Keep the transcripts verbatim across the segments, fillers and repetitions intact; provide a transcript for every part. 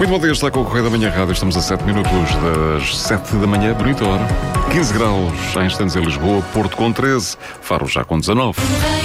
Muito bom dia, está com o Correio da Manhã Rádio. Estamos a sete minutos das sete da manhã, bonita hora. quinze graus há instantes em Lisboa, Porto com treze, Faro já com dezanove.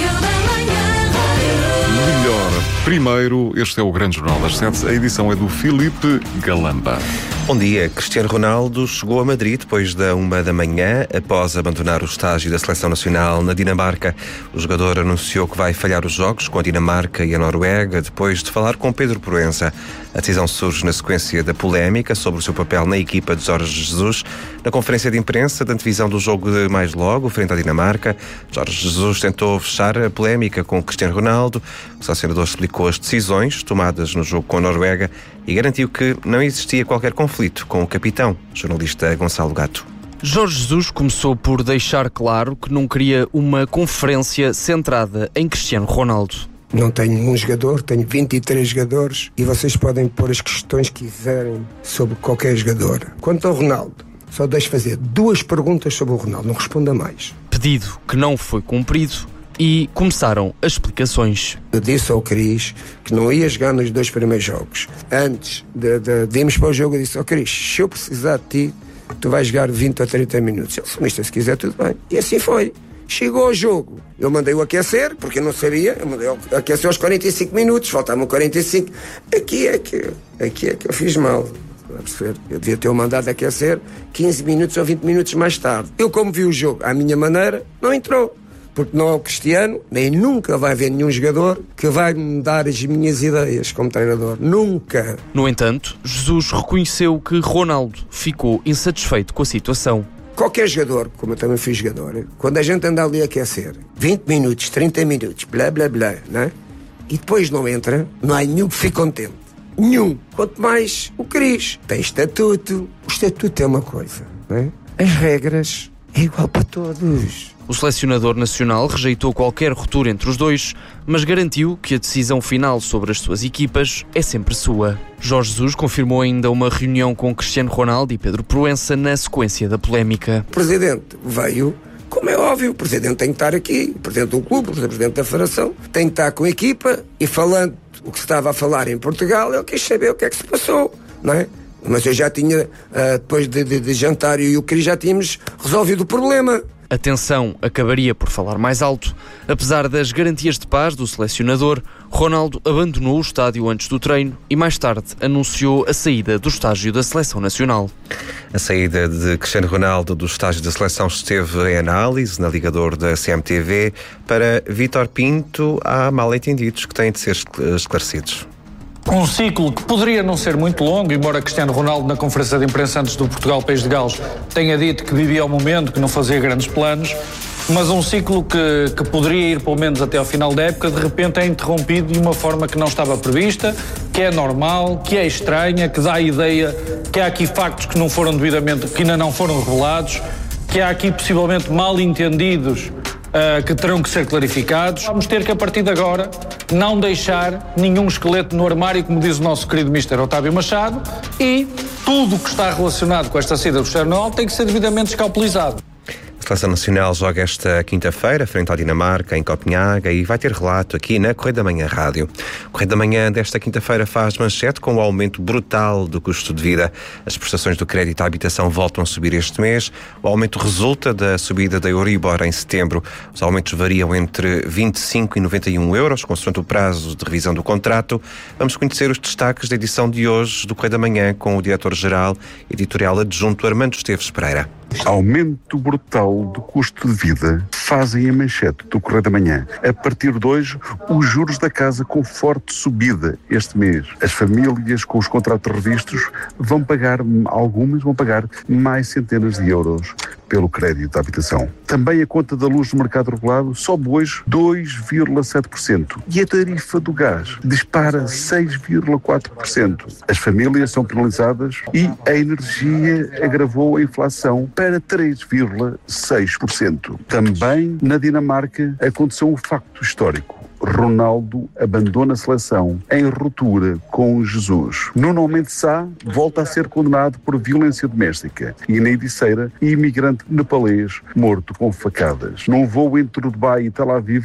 Melhor, primeiro, este é o Grande Jornal das Sete. A edição é do Filipe Galamba. Bom dia. Cristiano Ronaldo chegou a Madrid depois da uma da manhã, após abandonar o estágio da Seleção Nacional na Dinamarca. O jogador anunciou que vai falhar os jogos com a Dinamarca e a Noruega, depois de falar com Pedro Proença. A decisão surge na sequência da polémica sobre o seu papel na equipa de Jorge Jesus. Na conferência de imprensa da antevisão do jogo de mais logo, frente à Dinamarca, Jorge Jesus tentou fechar a polémica com Cristiano Ronaldo. O selecionador explicou as decisões tomadas no jogo com a Noruega e garantiu que não existia qualquer conflito com o capitão, jornalista Gonçalo Gato. Jorge Jesus começou por deixar claro que não queria uma conferência centrada em Cristiano Ronaldo. Não tenho um jogador, tenho vinte e três jogadores e vocês podem pôr as questões que quiserem sobre qualquer jogador. Quanto ao Ronaldo, só deixo fazer duas perguntas sobre o Ronaldo, não responda mais. Pedido que não foi cumprido e começaram as explicações. Eu disse ao Cris que não ia jogar nos dois primeiros jogos. Antes de, de, de irmos para o jogo, eu disse ao Cris, se eu precisar de ti, tu vais jogar vinte ou trinta minutos. Ele disse, mister, se quiser tudo bem. E assim foi. Chegou ao jogo, eu mandei-o aquecer, porque eu não sabia, eu mandei-o aquecer aos quarenta e cinco minutos, faltavam quarenta e cinco. Aqui é que, aqui é que eu fiz mal. A perceber? Eu devia ter o mandado aquecer quinze minutos ou vinte minutos mais tarde. Eu, como vi o jogo à minha maneira, não entrou. Porque não é o Cristiano, nem nunca vai haver nenhum jogador que vai me dar as minhas ideias como treinador. Nunca. No entanto, Jesus reconheceu que Ronaldo ficou insatisfeito com a situação. Qualquer jogador, como eu também fui jogador, quando a gente anda ali a aquecer, vinte minutos, trinta minutos, blá blá blá, né? E depois não entra, não há nenhum que fique contente. Nenhum. Quanto mais o Cris. Tem estatuto. O estatuto é uma coisa, né? As regras é igual para todos. O selecionador nacional rejeitou qualquer ruptura entre os dois, mas garantiu que a decisão final sobre as suas equipas é sempre sua. Jorge Jesus confirmou ainda uma reunião com Cristiano Ronaldo e Pedro Proença na sequência da polémica. O presidente veio, como é óbvio, o presidente tem que estar aqui, o presidente do clube, o presidente da federação, tem que estar com a equipa e falando o que se estava a falar em Portugal, ele quis saber o que é que se passou, não é? Mas eu já tinha, uh, depois de, de, de jantar, eu e o Cris já tínhamos resolvido o problema. A tensão acabaria por falar mais alto. Apesar das garantias de paz do selecionador, Ronaldo abandonou o estádio antes do treino e mais tarde anunciou a saída do estágio da Seleção Nacional. A saída de Cristiano Ronaldo do estágio da seleção esteve em análise na ligador da C M T V. Para Vítor Pinto, há mal-entendidos que têm de ser esclarecidos. Um ciclo que poderia não ser muito longo, embora Cristiano Ronaldo, na conferência de imprensa antes do Portugal-País de Gales, tenha dito que vivia o momento, que não fazia grandes planos, mas um ciclo que, que poderia ir pelo menos até ao final da época, de repente é interrompido de uma forma que não estava prevista, que é normal, que é estranha, que dá a ideia que há aqui factos que não foram devidamente, que ainda não foram revelados, que há aqui possivelmente mal-entendidos Uh, que terão que ser clarificados. Vamos ter que, a partir de agora, não deixar nenhum esqueleto no armário, como diz o nosso querido mister Otávio Machado, e tudo o que está relacionado com esta saída do Cristiano Ronaldo tem que ser devidamente escalpelizado. A Seleção Nacional joga esta quinta-feira frente à Dinamarca, em Copenhaga, e vai ter relato aqui na Correio da Manhã Rádio. O Correio da Manhã desta quinta-feira faz manchete com o aumento brutal do custo de vida. As prestações do crédito à habitação voltam a subir este mês. O aumento resulta da subida da Euribor em setembro. Os aumentos variam entre vinte e cinco e noventa e um euros, consoante o prazo de revisão do contrato. Vamos conhecer os destaques da edição de hoje do Correio da Manhã com o diretor-geral editorial adjunto Armando Esteves Pereira. Aumento brutal do custo de vida fazem a manchete do Correio da Manhã. A partir de hoje, os juros da casa com forte subida este mês. As famílias com os contratos revistos vão pagar, algumas vão pagar mais centenas de euros pelo crédito à habitação. Também a conta da luz do mercado regulado sobe hoje dois vírgula sete por cento e a tarifa do gás dispara seis vírgula quatro por cento. As famílias são penalizadas e a energia agravou a inflação para três vírgula seis por cento. Também na Dinamarca aconteceu um facto histórico. Ronaldo abandona a seleção em ruptura com Jesus. Nuno Mendes Sá volta a ser condenado por violência doméstica. E na Ediceira, imigrante nepalês morto com facadas. Num voo entre Dubai e Tel Aviv,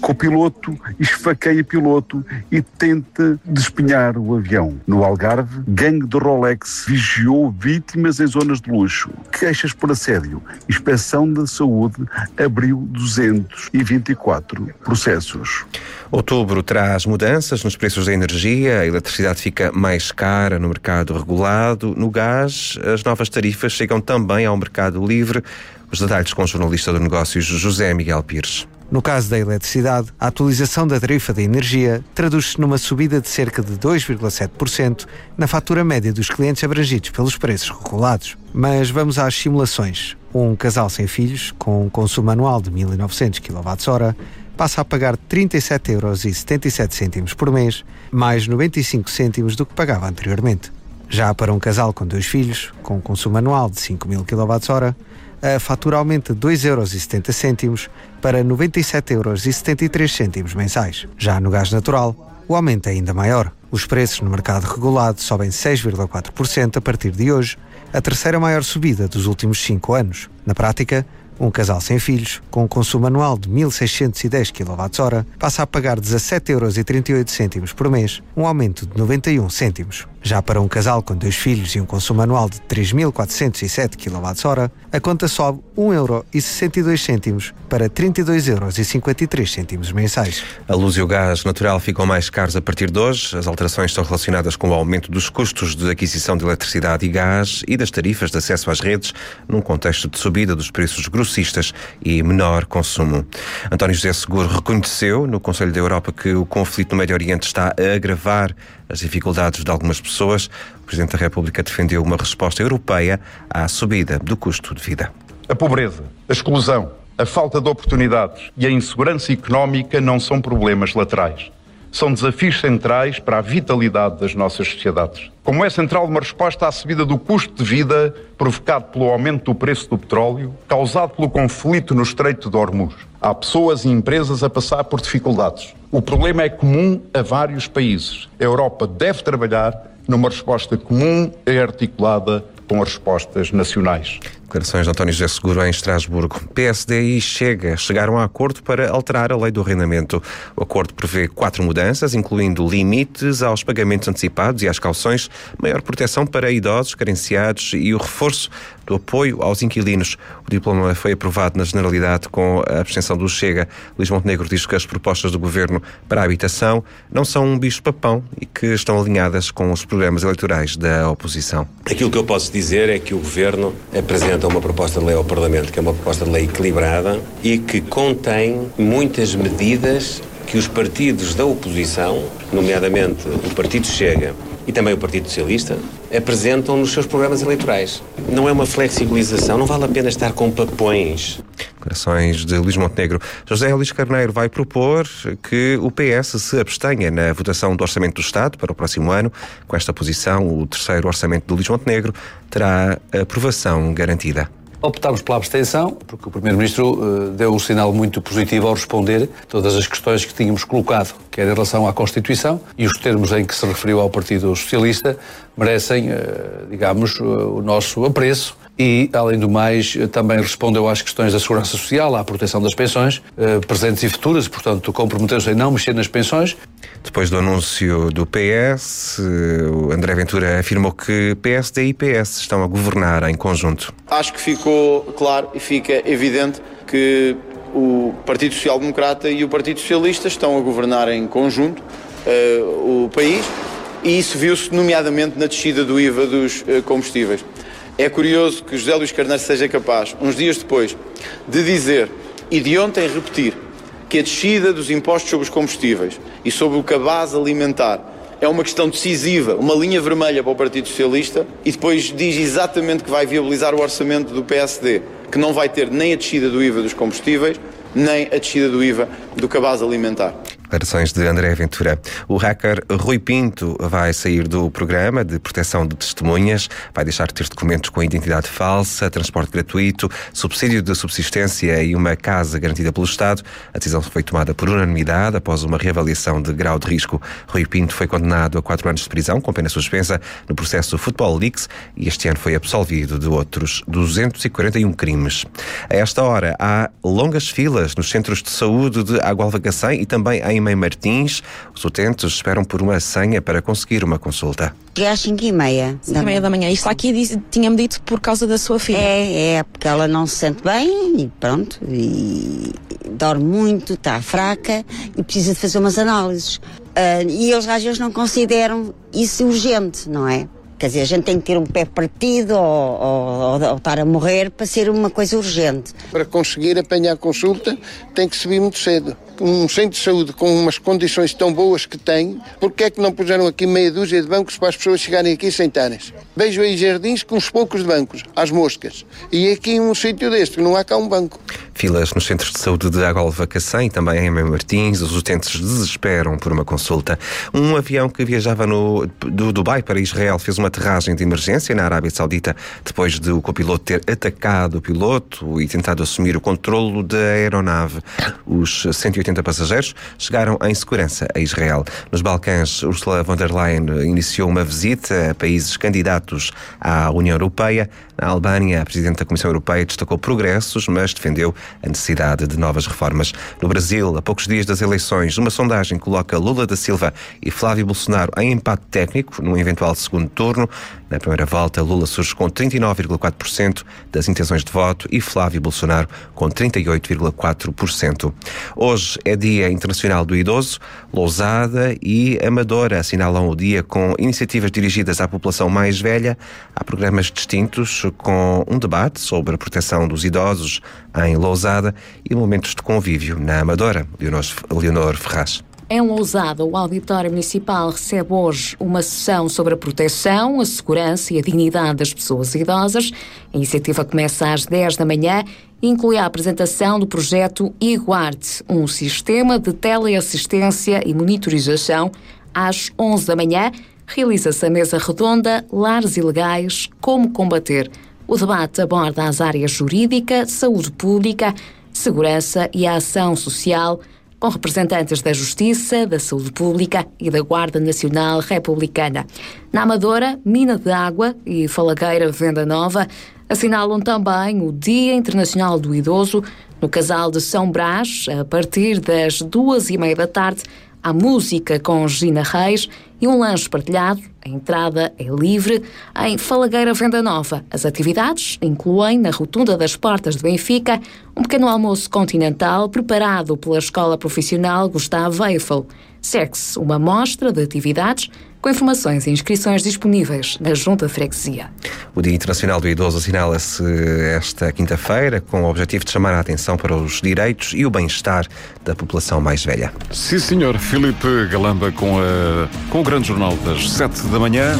copiloto esfaqueia piloto e tenta despenhar o avião. No Algarve, gangue de Rolex vigiou vítimas em zonas de luxo. Queixas por assédio. Inspeção da Saúde abriu duzentos e vinte e quatro processos. Outubro traz mudanças nos preços da energia, a eletricidade fica mais cara no mercado regulado. No gás, as novas tarifas chegam também ao mercado livre. Os detalhes com o jornalista do Negócios José Miguel Pires. No caso da eletricidade, a atualização da tarifa de energia traduz-se numa subida de cerca de dois vírgula sete por cento na fatura média dos clientes abrangidos pelos preços regulados. Mas vamos às simulações. Um casal sem filhos, com um consumo anual de mil e novecentos quilowatt-hora, passa a pagar trinta e sete euros e setenta e sete cêntimos por mês, mais noventa e cinco cêntimos do que pagava anteriormente. Já para um casal com dois filhos, com um consumo anual de cinco mil quilowatt-hora, a fatura aumenta de dois euros e setenta cêntimos para noventa e sete euros e setenta e três cêntimos mensais. Já no gás natural, o aumento é ainda maior. Os preços no mercado regulado sobem seis vírgula quatro por cento a partir de hoje, a terceira maior subida dos últimos cinco anos. Na prática, um casal sem filhos, com um consumo anual de mil seiscentos e dez quilowatt-hora, passa a pagar dezassete euros e trinta e oito cêntimos por mês, um aumento de noventa e um cêntimos. Já para um casal com dois filhos e um consumo anual de três mil quatrocentos e sete quilowatt-hora, a conta sobe um euro e sessenta e dois cêntimos para trinta e dois euros e cinquenta e três cêntimos mensais. A luz e o gás natural ficam mais caros a partir de hoje. As alterações estão relacionadas com o aumento dos custos de aquisição de eletricidade e gás e das tarifas de acesso às redes, num contexto de subida dos preços grossistas e menor consumo. António José Seguro reconheceu no Conselho da Europa que o conflito no Médio Oriente está a agravar as dificuldades de algumas pessoas. O Presidente da República defendeu uma resposta europeia à subida do custo de vida. A pobreza, a exclusão, a falta de oportunidades e a insegurança económica não são problemas laterais. São desafios centrais para a vitalidade das nossas sociedades. Como é central uma resposta à subida do custo de vida provocado pelo aumento do preço do petróleo, causado pelo conflito no Estreito de Hormuz. Há pessoas e empresas a passar por dificuldades. O problema é comum a vários países. A Europa deve trabalhar numa resposta comum e articulada com as respostas nacionais. Declarações de António José Seguro em Estrasburgo. P S D e Chega chegaram a acordo para alterar a lei do arrendamento. O acordo prevê quatro mudanças, incluindo limites aos pagamentos antecipados e às cauções, maior proteção para idosos, carenciados e o reforço do apoio aos inquilinos. O diploma foi aprovado na Generalidade com a abstenção do Chega. Luís Montenegro diz que as propostas do Governo para a habitação não são um bicho-papão e que estão alinhadas com os programas eleitorais da oposição. Aquilo que eu posso dizer é que o Governo apresenta uma proposta de lei ao Parlamento, que é uma proposta de lei equilibrada e que contém muitas medidas que os partidos da oposição, nomeadamente o Partido Chega e também o Partido Socialista, apresentam nos seus programas eleitorais. Não é uma flexibilização, não vale a pena estar com papões. Declarações de Luís Montenegro. José Luís Carneiro vai propor que o P S se abstenha na votação do Orçamento do Estado para o próximo ano. Com esta posição, o terceiro orçamento de Luís Montenegro terá aprovação garantida. Optámos pela abstenção, porque o Primeiro-Ministro uh, deu um sinal muito positivo ao responder todas as questões que tínhamos colocado, quer em relação à Constituição, e os termos em que se referiu ao Partido Socialista merecem, uh, digamos, uh, o nosso apreço. E, além do mais, também respondeu às questões da segurança social, à proteção das pensões, eh, presentes e futuras, portanto, comprometeu-se em não mexer nas pensões. Depois do anúncio do P S, o André Ventura afirmou que P S D e P S estão a governar em conjunto. Acho que ficou claro e fica evidente que o Partido Social Democrata e o Partido Socialista estão a governar em conjunto uh, o país, e isso viu-se nomeadamente na descida do I V A dos uh, combustíveis. É curioso que José Luís Carneiro seja capaz, uns dias depois, de dizer e de ontem repetir que a descida dos impostos sobre os combustíveis e sobre o cabaz alimentar é uma questão decisiva, uma linha vermelha para o Partido Socialista, e depois diz exatamente que vai viabilizar o orçamento do P S D, que não vai ter nem a descida do I V A dos combustíveis, nem a descida do I V A do cabaz alimentar. Declarações de André Ventura. O hacker Rui Pinto vai sair do programa de proteção de testemunhas, vai deixar de ter documentos com identidade falsa, transporte gratuito, subsídio de subsistência e uma casa garantida pelo Estado. A decisão foi tomada por unanimidade após uma reavaliação de grau de risco. Rui Pinto foi condenado a quatro anos de prisão com pena suspensa no processo Football Leaks e este ano foi absolvido de outros duzentos e quarenta e um crimes. A esta hora há longas filas nos centros de saúde de Agualva-Cacém e também em Mãe Martins. Os utentes esperam por uma senha para conseguir uma consulta. É às cinco e meia. cinco e meia da manhã. Isto aqui tinha-me dito por causa da sua filha. É, é, porque ela não se sente bem e pronto, e dorme muito, está fraca e precisa de fazer umas análises. Uh, e eles às vezes não consideram isso urgente, não é? Quer dizer, a gente tem que ter um pé partido ou, ou, ou, ou estar a morrer para ser uma coisa urgente. Para conseguir apanhar a consulta tem que subir muito cedo. Um centro de saúde com umas condições tão boas que tem, porque é que não puseram aqui meia dúzia de bancos para as pessoas chegarem aqui e sentarem-se? Vejo aí jardins com uns poucos bancos, às moscas. E aqui um sítio deste, não há cá um banco. Filas nos centros de saúde de Agualva-Cacém, também em Mãe Martins. Os utentes desesperam por uma consulta. Um avião que viajava no, do Dubai para Israel fez uma aterragem de emergência na Arábia Saudita depois de o copiloto ter atacado o piloto e tentado assumir o controlo da aeronave. Os cento e oitenta passageiros chegaram em segurança a Israel. Nos Balcãs, Ursula von der Leyen iniciou uma visita a países candidatos à União Europeia. Na Albânia, a Presidente da Comissão Europeia destacou progressos, mas defendeu a necessidade de novas reformas. No Brasil, a poucos dias das eleições, uma sondagem coloca Lula da Silva e Flávio Bolsonaro em empate técnico num eventual segundo turno. Na primeira volta, Lula surge com trinta e nove vírgula quatro por cento das intenções de voto e Flávio Bolsonaro com trinta e oito vírgula quatro por cento. Hoje é Dia Internacional do Idoso. Lousada e Amadora assinalam o dia com iniciativas dirigidas à população mais velha. Há programas distintos com um debate sobre a proteção dos idosos em Lousada e momentos de convívio na Amadora. Leonor, Leonor Ferraz. Em Lousada, o Auditório Municipal recebe hoje uma sessão sobre a proteção, a segurança e a dignidade das pessoas idosas. A iniciativa começa às dez da manhã e inclui a apresentação do projeto eGuard, um sistema de teleassistência e monitorização. Às onze da manhã, realiza-se a mesa redonda Lares Ilegais, como combater. O debate aborda as áreas jurídica, saúde pública, segurança e a ação social, com representantes da Justiça, da Saúde Pública e da Guarda Nacional Republicana. Na Amadora, Mina de Água e Falagueira Venda Nova assinalam também o Dia Internacional do Idoso. No Casal de São Brás, a partir das duas e meia da tarde, há música com Gina Reis e um lanche partilhado. A entrada é livre. Em Falagueira Venda Nova, as atividades incluem, na Rotunda das Portas de Benfica, um pequeno almoço continental preparado pela Escola Profissional Gustavo Eiffel. Segue-se uma mostra de atividades com informações e inscrições disponíveis na Junta de Freguesia. O Dia Internacional do Idoso assinala-se esta quinta-feira com o objetivo de chamar a atenção para os direitos e o bem-estar da população mais velha. Sim, senhor. Filipe Galamba com, a, com o grande jornal das sete da manhã.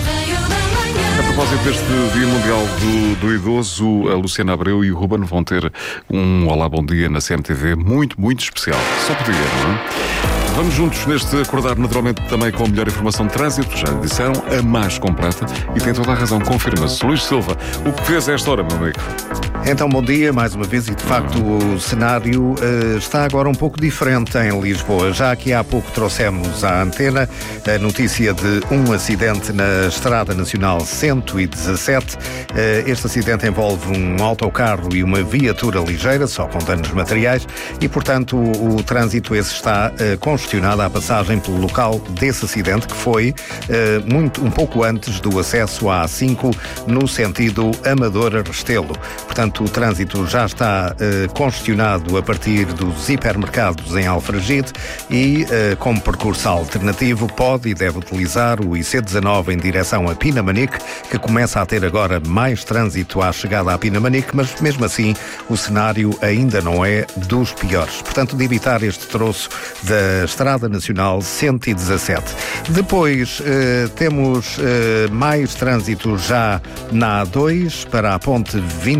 A propósito deste Dia Mundial do, do Idoso, a Luciana Abreu e o Ruben vão ter um Olá Bom Dia na C M T V muito, muito especial. Só podia, não é? Vamos juntos neste acordar naturalmente também com a melhor informação de trânsito, já lhe disseram, a mais completa, e tem toda a razão, confirma-se. Luís Silva, o que vês a esta hora, meu amigo? Então, bom dia, mais uma vez, e de facto o cenário uh, está agora um pouco diferente em Lisboa. Já aqui há pouco trouxemos à antena a notícia de um acidente na Estrada Nacional cento e dezassete. Uh, este acidente envolve um autocarro e uma viatura ligeira, só com danos materiais, e portanto o, o trânsito esse está uh, congestionado à passagem pelo local desse acidente, que foi uh, muito, um pouco antes do acesso à A cinco no sentido Amadora-Restelo. Portanto, o trânsito já está uh, congestionado a partir dos hipermercados em Alfragide e, uh, como percurso alternativo, pode e deve utilizar o I C dezanove em direção a Pinamanique, que começa a ter agora mais trânsito à chegada a Pinamanique, mas mesmo assim o cenário ainda não é dos piores. Portanto, de evitar este troço da Estrada Nacional cento e dezassete. Depois uh, temos uh, mais trânsito já na A dois para a ponte vinte e cinco de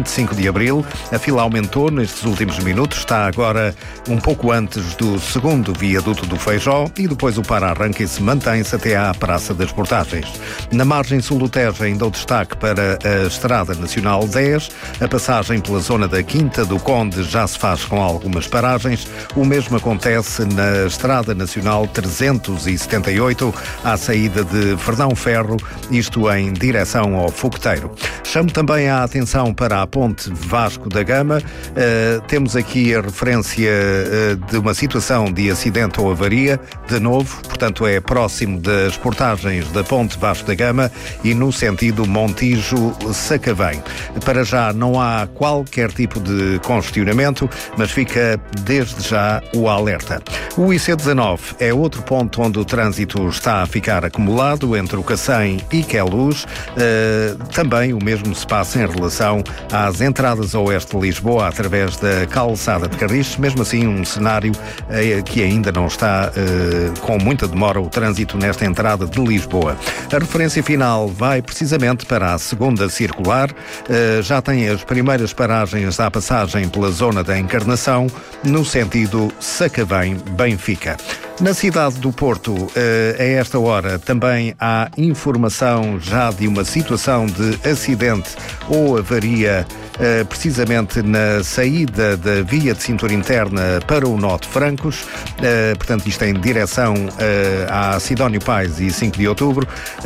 de Abril. A fila aumentou nestes últimos minutos, está agora um pouco antes do segundo viaduto do Feijó e depois o para-arranque mantém-se até à Praça das Portagens. Na margem sul do Tejo, ainda o destaque para a Estrada Nacional dez. A passagem pela zona da Quinta do Conde já se faz com algumas paragens. O mesmo acontece na Estrada Nacional trezentos e setenta e oito, à saída de Fernão Ferro, isto em direção ao Fogoteiro. Chamo também a atenção para a Ponte Vasco da Gama. Uh, temos aqui a referência uh, de uma situação de acidente ou avaria, de novo, portanto é próximo das portagens da Ponte Vasco da Gama e no sentido Montijo-Sacavém. Para já não há qualquer tipo de congestionamento, mas fica desde já o alerta. O I C dezanove é outro ponto onde o trânsito está a ficar acumulado entre o Cacém e Queluz. Uh, também o mesmo se passa em relação às entradas a oeste de Lisboa através da calçada de Carris. Mesmo assim, um cenário uh, que ainda não está uh, com muita demora o trânsito nesta entrada de Lisboa. A referência final vai precisamente para a segunda circular. Uh, já tem as primeiras paragens à passagem pela zona da Encarnação, no sentido Sacavém-Benfica. Na cidade do Porto, a esta hora, também há informação já de uma situação de acidente ou avaria precisamente na saída da via de cintura interna para o nó de Francos. Portanto, isto em direção a Sidónio Pais e cinco de outubro.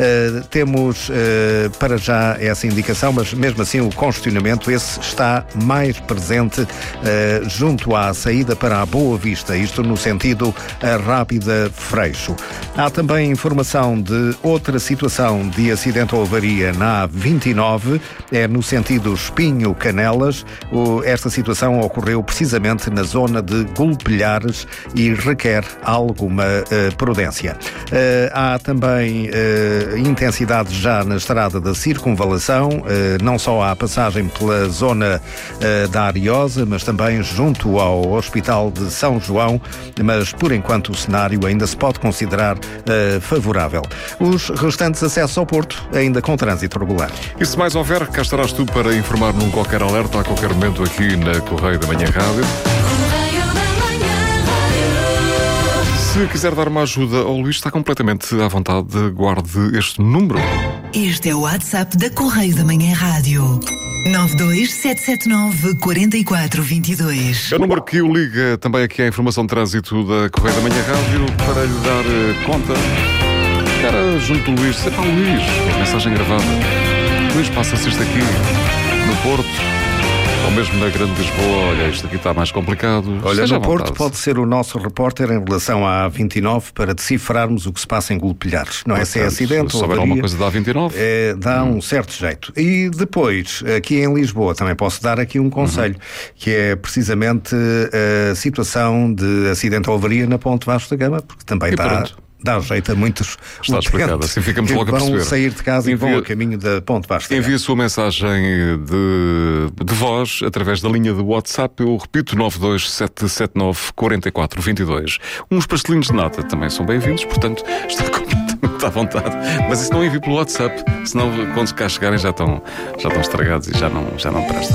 Temos para já essa indicação, mas mesmo assim o congestionamento esse está mais presente junto à saída para a Boa Vista, isto no sentido Rápida Freixo. Há também informação de outra situação de acidente ou avaria na A vinte e nove, é no sentido Espinho-Canelas. Esta situação ocorreu precisamente na zona de Golpilhares e requer alguma uh, prudência. Uh, há também uh, intensidade já na estrada da Circunvalação, uh, não só há passagem pela zona uh, da Ariosa, mas também junto ao Hospital de São João, mas por enquanto o cenário ainda se pode considerar uh, favorável. Os restantes acessos ao Porto ainda com trânsito regular. E se mais houver, cá estarás tu para informar num qualquer alerta a qualquer momento aqui na Correio da Manhã Rádio. Se quiser dar uma ajuda ao Luís, está completamente à vontade, guarde este número. Este é o WhatsApp da Correio da Manhã Rádio. nove dois sete sete nove quatro quatro dois dois. É o número que o liga também aqui à informação de trânsito da Correio da Manhã Rádio para lhe dar uh, conta. Cara, junto do Luís, sempre ao Luís, mensagem gravada. Luís, passa-se isto aqui no Porto, ou mesmo na Grande Lisboa. Olha, isto aqui está mais complicado. Olha, no Porto pode ser o nosso repórter em relação à A vinte e nove para decifrarmos o que se passa em Golpilhares. Não é se é acidente se ou souber alguma coisa da A vinte e nove? É, dá hum. um certo jeito. E depois, aqui em Lisboa, também posso dar aqui um conselho, uhum. que é precisamente a situação de acidente ou avaria na Ponte Vasco da Gama, porque também e está... Pronto. Dá jeito a muitos. Está explicado, assim ficamos logo a perceber. Vão sair de casa Envia, e vão a caminho da Ponte Vasco. Envie a sua mensagem de, de voz através da linha do WhatsApp. Eu repito, nove dois sete sete nove quatro quatro dois dois. Uns pastelinhos de nata também são bem-vindos, portanto está completamente à vontade. Mas isso não envie pelo WhatsApp, senão quando cá chegarem já estão, já estão estragados e já não, já não prestam.